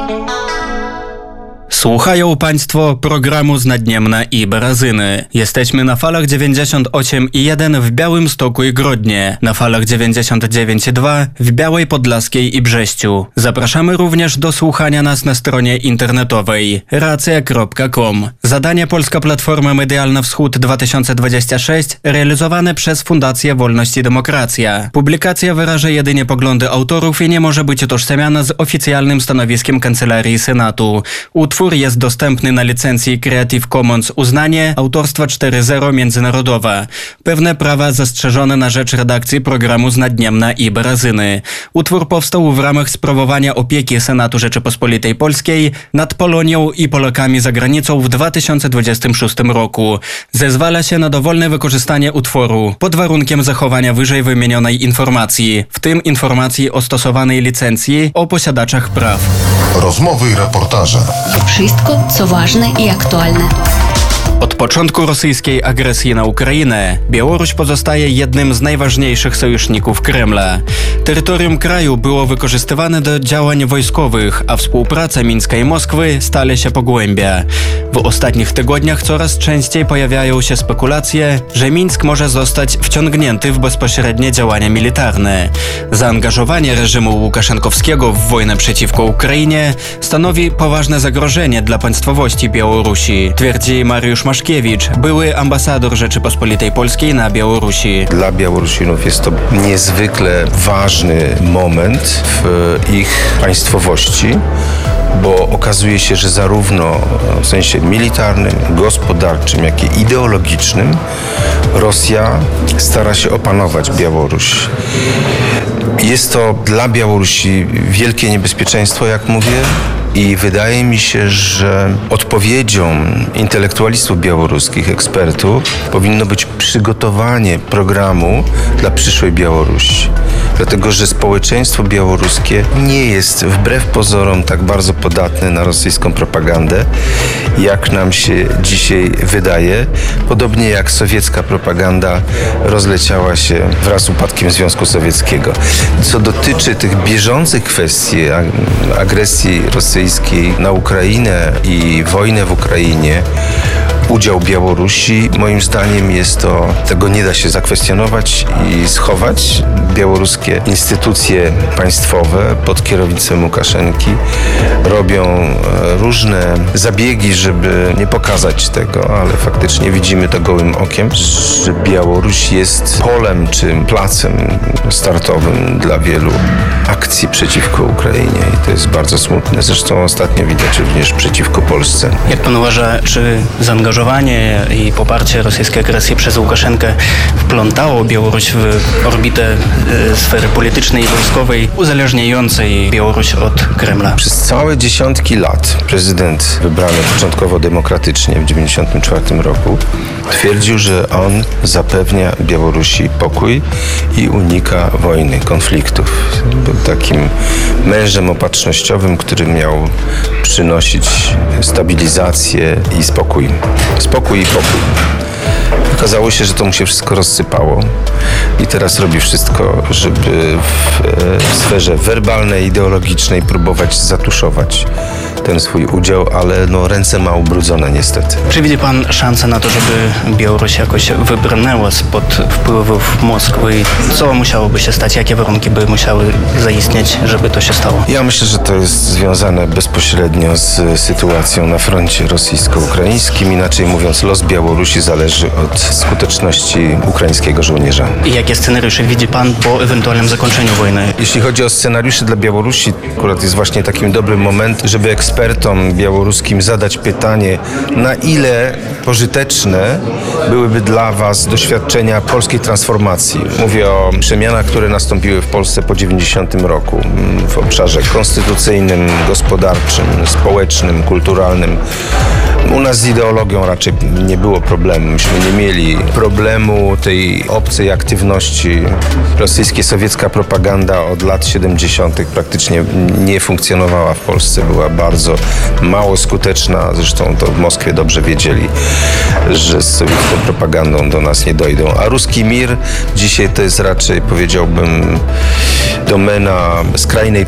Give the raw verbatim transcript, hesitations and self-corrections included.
Słuchają Państwo programu z Naddniemna i Barazyny. Jesteśmy na falach dziewięćdziesiąt osiem i jeden w Białymstoku i Grodnie, na falach dziewięćdziesiąt dziewięć i dwa w Białej Podlaskiej i Brześciu. Zapraszamy również do słuchania nas na stronie internetowej racja kropka com. Zadanie Polska Platforma Medialna Wschód dwa tysiące dwadzieścia sześć realizowane przez Fundację Wolność i Demokracja. Publikacja wyraża jedynie poglądy autorów i nie może być utożsamiana z oficjalnym stanowiskiem Kancelarii Senatu. Utwór jest dostępny na licencji Creative Commons uznanie autorstwa cztery zero międzynarodowa. Pewne prawa zastrzeżone na rzecz redakcji programu z Naddniemna i Barazyny. Utwór powstał w ramach sprawowania opieki Senatu Rzeczypospolitej Polskiej nad Polonią i Polakami za granicą w dwa tysiące dwudziestym szóstym roku. Zezwala się na dowolne wykorzystanie utworu pod warunkiem zachowania wyżej wymienionej informacji, w tym informacji o stosowanej licencji o posiadaczach praw. Rozmowy i reportaże. Wszystko, co ważne i aktualne. Od początku rosyjskiej agresji na Ukrainę Białoruś pozostaje jednym z najważniejszych sojuszników Kremla. Terytorium kraju było wykorzystywane do działań wojskowych, a współpraca Mińska i Moskwy stale się pogłębia. W ostatnich tygodniach coraz częściej pojawiają się spekulacje, że Mińsk może zostać wciągnięty w bezpośrednie działania militarne. Zaangażowanie reżimu łukaszenkowskiego w wojnę przeciwko Ukrainie stanowi poważne zagrożenie dla państwowości Białorusi, twierdzi Mariusz Maszkiewicz, były ambasador Rzeczypospolitej Polskiej na Białorusi. Dla Białorusinów jest to niezwykle ważny moment w ich państwowości, bo okazuje się, że zarówno w sensie militarnym, gospodarczym, jak i ideologicznym Rosja stara się opanować Białoruś. Jest to dla Białorusi wielkie niebezpieczeństwo, jak mówię, i wydaje mi się, że odpowiedzią intelektualistów białoruskich, ekspertów, powinno być przygotowanie programu dla przyszłej Białorusi. Dlatego, że społeczeństwo białoruskie nie jest wbrew pozorom tak bardzo podatne na rosyjską propagandę, jak nam się dzisiaj wydaje. Podobnie jak sowiecka propaganda rozleciała się wraz z upadkiem Związku Sowieckiego. Co dotyczy tych bieżących kwestii agresji rosyjskiej na Ukrainę i wojnę w Ukrainie, udział Białorusi, moim zdaniem jest to, tego nie da się zakwestionować i schować. Białoruskie instytucje państwowe pod kierownictwem Łukaszenki robią różne zabiegi, żeby nie pokazać tego, ale faktycznie widzimy to gołym okiem, że Białoruś jest polem czy placem startowym dla wielu akcji przeciwko Ukrainie i to jest bardzo smutne. Zresztą ostatnio widać również przeciwko Polsce. Jak pan uważa, czy zaangażowanie i poparcie rosyjskiej agresji przez Łukaszenkę wplątało Białoruś w orbitę e, sfery politycznej i wojskowej uzależniającej Białoruś od Kremla? Przez całe dziesiątki lat prezydent wybrany początkowo demokratycznie w tysiąc dziewięćset dziewięćdziesiątym czwartym roku twierdził, że on zapewnia Białorusi pokój i unika wojny, konfliktów. Był takim mężem opatrznościowym, który miał przynosić stabilizację i spokój. Spokój i pokój. Okazało się, że to mu się wszystko rozsypało i teraz robi wszystko, żeby w sferze werbalnej, ideologicznej próbować zatuszować ten swój udział, ale no, ręce ma ubrudzone niestety. Czy widzi pan szansę na to, żeby Białoruś jakoś wybrnęła spod wpływów Moskwy? Co musiałoby się stać? Jakie warunki by musiały zaistnieć, żeby to się stało? Ja myślę, że to jest związane bezpośrednio z sytuacją na froncie rosyjsko-ukraińskim. Inaczej mówiąc, los Białorusi zależy od skuteczności ukraińskiego żołnierza. I jakie scenariusze widzi pan po ewentualnym zakończeniu wojny? Jeśli chodzi o scenariusze dla Białorusi, akurat jest właśnie takim dobrym moment, żeby ekspertom białoruskim zadać pytanie, na ile pożyteczne byłyby dla was doświadczenia polskiej transformacji. Mówię o przemianach, które nastąpiły w Polsce po dziewięćdziesiątym roku w obszarze konstytucyjnym, gospodarczym, społecznym, kulturalnym. U nas z ideologią raczej nie było problemu. Myśmy nie mieli problemu tej obcej aktywności. Rosyjsko-sowiecka propaganda od lat siedemdziesiątych praktycznie nie funkcjonowała w Polsce. Była bardzo mało skuteczna. Zresztą to w Moskwie dobrze wiedzieli, że z sowiecką propagandą do nas nie dojdą. A ruski mir dzisiaj to jest raczej, powiedziałbym, domena skrajnej